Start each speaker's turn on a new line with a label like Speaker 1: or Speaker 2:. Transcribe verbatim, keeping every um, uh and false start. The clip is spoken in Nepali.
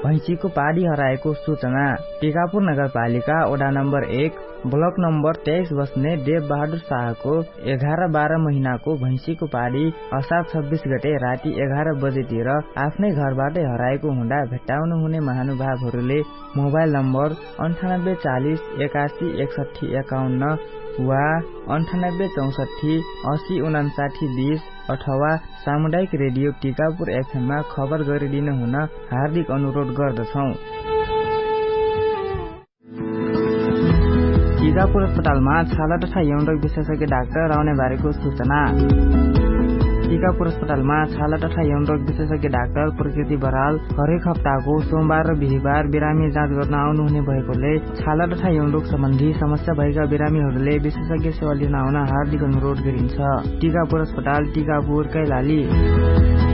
Speaker 1: भैँसीको पाडी हराएको सूचना। टिकापुर नगरपालिका वडा नम्बर एक ब्लक नम्बर तेइस बस्ने देव बहादुर शाहको एघार बाह्र महिनाको भैँसीको पाडी असार छब्बीस गते राति एघार बजेतिर आफ्नै घरबाटै हराएको हुँदा भेट्टाउनु हुने महानुभावहरूले मोबाइल नम्बर अन्ठानब्बे चालिस एकासी एकसठी एकाउन्न वा अन्ठानब्बे चौसठी असी उनासाठी बीस अथवा सामुदायिक रेडियो टिकापुर एफएममा खबर गरिदिनु हुन हार्दिक अनुरोध गर्दछौ। टिकापुर अस्पतालमा छाला तथा यौन रोग विशेषज्ञ डाक्टर आउने बारेको सूचना। टिकापुर अस्पतालमा छाला तथा यौन रोग विशेषज्ञ डाक्टर प्रकृति बराल हरेक हप्ताको सोमबार र बिहीबार बिरामी जाँच गर्न आउनुहुने भएकोले छाला तथा यौन रोग सम्बन्धी समस्या भएका बिरामीहरूले विशेषज्ञ सेवा लिन आउन हार्दिक अनुरोध गरिन्छ। टिकापुर अस्पताल, टिकापुर, कैलाली।